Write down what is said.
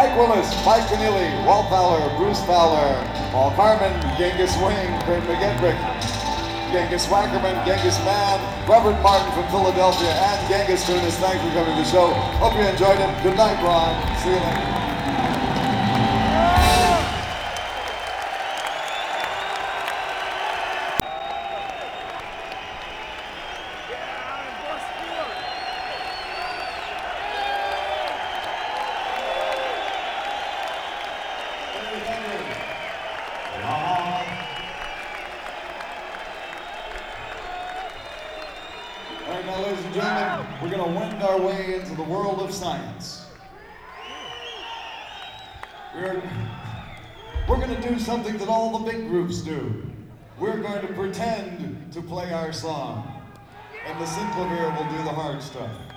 Mike Willis, Mike Keneally, Walt Fowler, Bruce Fowler, Paul Carmen, Genghis Wing, Kurt McGettrick, Genghis Wackerman, Genghis Mann, Robert Martin from Philadelphia, and Genghis Tunis. Thanks for coming to the show. Hope you enjoyed it. Good night, Ron. See you later. All right, now, ladies and gentlemen, we're going to wend our way into the world of science. We're going to do something that all the big groups do. We're going to pretend to play our song, and the synclavier will do the hard stuff.